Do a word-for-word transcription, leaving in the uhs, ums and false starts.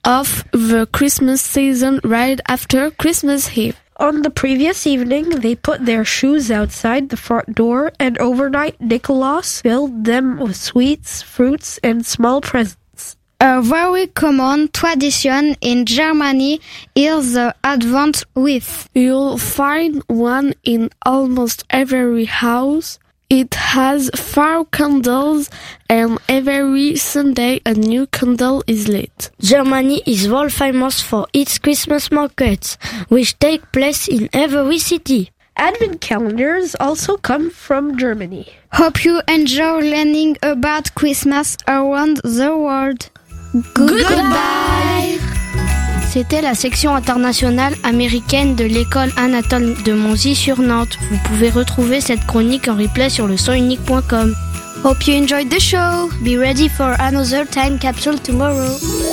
off the Christmas season right after Christmas Eve. On the previous evening, they put their shoes outside the front door, and overnight Nicholas filled them with sweets, fruits, and small presents. A very common tradition in Germany is the Advent wreath. You'll find one in almost every house. It has four candles, and every Sunday a new candle is lit. Germany is world famous for its Christmas markets, which take place in every city. Advent calendars also come from Germany. Hope you enjoy learning about Christmas around the world. Goodbye. C'était la section internationale américaine de l'école Anatole de Monzy sur Nantes. Vous pouvez retrouver cette chronique en replay sur le son unique point com. Hope you enjoyed the show. Be ready for another time capsule tomorrow.